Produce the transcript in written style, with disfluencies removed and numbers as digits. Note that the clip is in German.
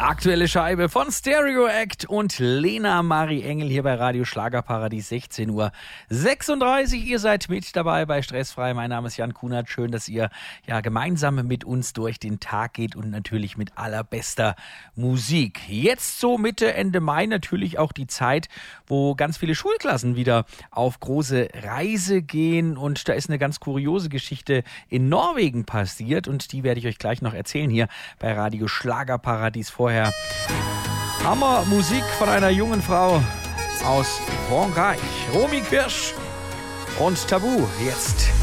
Aktuelle Scheibe von Stereo Act und Lena Marie Engel hier bei Radio Schlagerparadies, 16:36 Uhr. Ihr seid mit dabei bei Stressfrei. Mein Name ist Jan Kunert. Schön, dass ihr gemeinsam mit uns durch den Tag geht und natürlich mit allerbester Musik. Jetzt so Mitte, Ende Mai natürlich auch die Zeit, wo ganz viele Schulklassen wieder auf große Reise gehen. Und da ist eine ganz kuriose Geschichte in Norwegen passiert und die werde ich euch gleich noch erzählen hier bei Radio Schlagerparadies. Vorher Hammermusik von einer jungen Frau aus Frankreich. Romy Kirsch und Tabu jetzt.